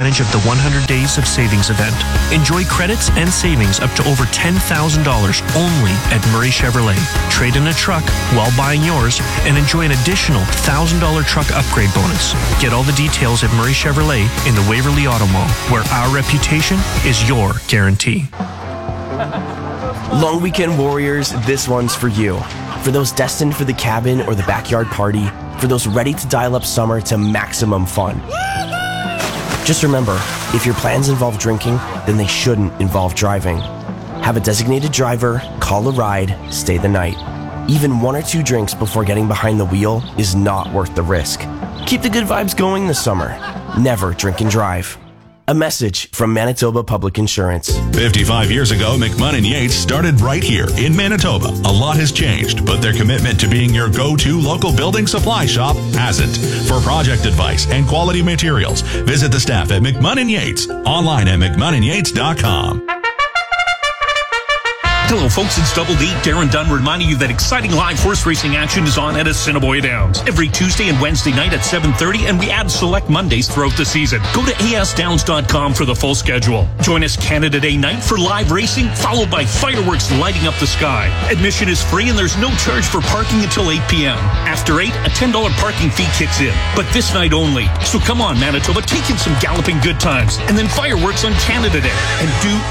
advantage of the 100 Days of Savings event. Enjoy credits and savings up to over $10,000 only at Murray Chevrolet. Trade in a truck while buying yours and enjoy an additional $1,000 truck upgrade bonus. Get all the details at Murray Chevrolet in the Waverly Auto Mall, where our reputation is your guarantee. Long weekend warriors, this one's for you. For those destined for the cabin or the backyard party, for those ready to dial up summer to maximum fun. Just remember, if your plans involve drinking, then they shouldn't involve driving. Have a designated driver, call a ride, stay the night. Even 1 or 2 drinks before getting behind the wheel is not worth the risk. Keep the good vibes going this summer. Never drink and drive. A message from Manitoba Public Insurance. 55 years ago, McMahon & Yates started right here in Manitoba. A lot has changed, but their commitment to being your go-to local building supply shop hasn't. For project advice and quality materials, visit the staff at McMahon & Yates. Online at McMahonandYates.com. Hello, folks. It's Double D. Darren Dunn reminding you that exciting live horse racing action is on at Assiniboia Downs every Tuesday and Wednesday night at 7:30, and we add select Mondays throughout the season. Go to asdowns.com for the full schedule. Join us Canada Day night for live racing, followed by fireworks lighting up the sky. Admission is free, and there's no charge for parking until 8 p.m. After 8, a $10 parking fee kicks in, but this night only. So come on, Manitoba, take in some galloping good times, and then fireworks on Canada Day. And do